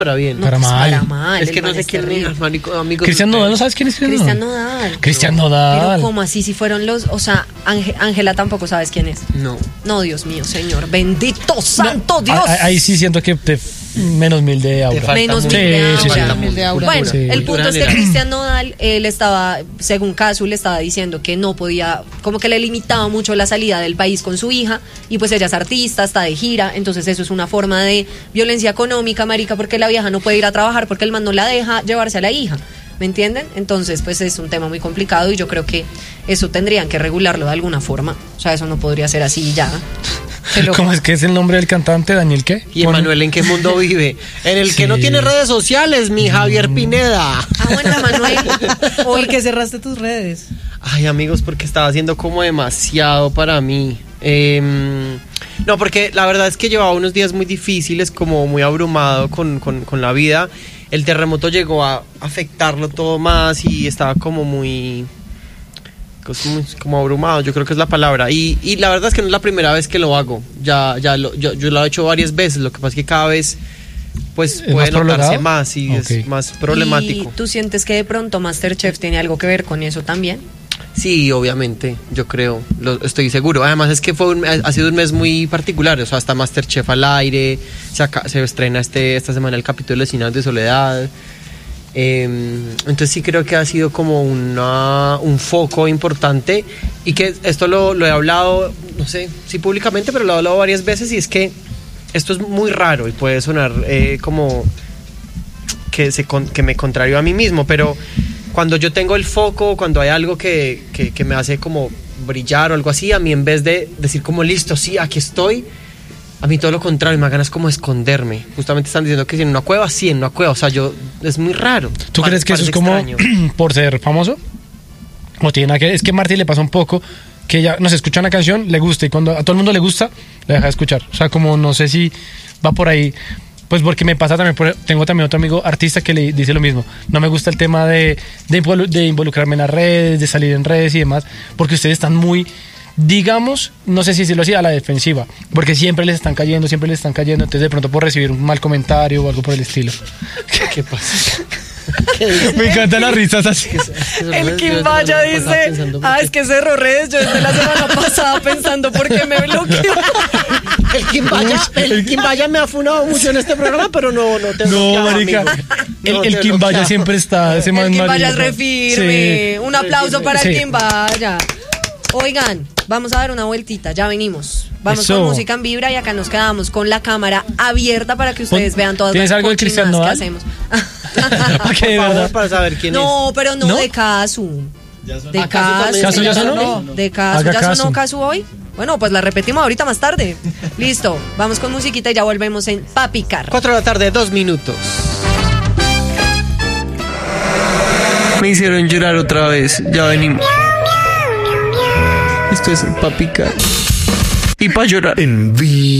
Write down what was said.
Para bien. No, para pues, mal. para mal. Es que no sé quién es, amigos. Cristian Nodal, ¿no sabes quién es Cristian Nodal. Cristian Pero Nodal. ¿cómo así? Si fueron los... O sea, Ángela tampoco sabes quién es. No. No, Dios mío, señor. Bendito santo Dios. Ahí sí siento que menos 1000 de aura. falta Menos mucho. 1000 de Sí, aura. sí, Falta 1000 de aura. Bueno, Sí. el punto es que General. Cristian Nodal, él estaba, según Casu, le estaba diciendo que no podía, como que le limitaba mucho la salida del país con su hija, y pues ella es artista, está de gira, entonces eso es una forma de violencia económica, marica, porque la vieja no puede ir a trabajar porque el man no la deja llevarse a la hija, ¿me entienden? Entonces, pues es un tema muy complicado y yo creo que eso tendrían que regularlo de alguna forma, o sea, eso no podría ser así ya. ¿Cómo es que es el nombre del cantante? ¿Daniel qué? ¿Y Emanuel en qué mundo vive? En el que no tiene redes sociales, mi Javier Pineda. Ah, bueno, Emanuel. ¿Por qué cerraste tus redes? Ay, amigos, porque estaba haciendo como demasiado para mí. No, porque la verdad es que llevaba unos días muy difíciles, como muy abrumado con la vida. El terremoto llegó a afectarlo todo más y estaba como muy... como abrumado, yo creo que es la palabra, y la verdad es que no es la primera vez que lo hago, yo lo he hecho varias veces, lo que pasa es que cada vez pues ¿Es puede más notarse prolongado? más y Ok. es más problemático. ¿Y tú sientes que de pronto MasterChef tiene algo que ver con eso también? Sí, obviamente, yo creo, estoy seguro. Además es que ha sido un mes muy particular, o sea, hasta MasterChef al aire, se estrena esta semana el capítulo de Cines de Soledad. Entonces sí creo que ha sido como un foco importante, y que esto lo he hablado, no sé si públicamente, pero lo he hablado varias veces, y es que esto es muy raro y puede sonar como que me contrario a mí mismo, pero cuando yo tengo el foco, cuando hay algo que me hace como brillar o algo así, a mí en vez de decir como listo, sí, aquí estoy, a mí todo lo contrario, me da ganas como de esconderme. Justamente están diciendo que si en una cueva, sí, en una cueva. O sea, es muy raro. ¿Tú crees que eso es como por ser famoso? ¿O tiene nada que ver? Es que a Marty le pasa un poco que ella nos escucha una canción, le gusta, y cuando a todo el mundo le gusta, la deja de escuchar. O sea, como no sé si va por ahí. Pues porque me pasa también, tengo también otro amigo artista que le dice lo mismo. No me gusta el tema de involucrarme en las redes, de salir en redes y demás, porque ustedes están muy... digamos, no sé si decirlo así, a la defensiva, porque siempre les están cayendo, entonces de pronto por recibir un mal comentario o algo por el estilo. ¿Qué pasa? Me encantan las risas así. El Kim Vaya dice, es que cerró redes, yo desde la semana pasada pensando por qué me bloqueó. El Kim Vaya me ha funado mucho en este programa, pero no te No, marica, el Kim Vaya siempre está. El Kim Vaya es re firme. Sí. Un aplauso para el Sí. Kim Vaya. Oigan, vamos a dar una vueltita, ya venimos. Vamos Eso. con música en vibra y acá nos quedamos con la cámara abierta para que ustedes vean todas ¿Tienes las algo de Cristian cochinadas que Nodal? hacemos. Porque de Por favor, verdad. para saber quién No, pero no, ¿No? de Casu. De ¿Acaso Casu. también? ¿Casu ya sonó? De Casu. Haga ¿Ya sonó caso. Casu hoy? Bueno, pues la repetimos ahorita más tarde. Listo, vamos con musiquita y ya volvemos en Papicar. 4 de la tarde, 2 minutos. Me hicieron llorar otra vez. Ya venimos. Esto es Papicar. Y para llorar. En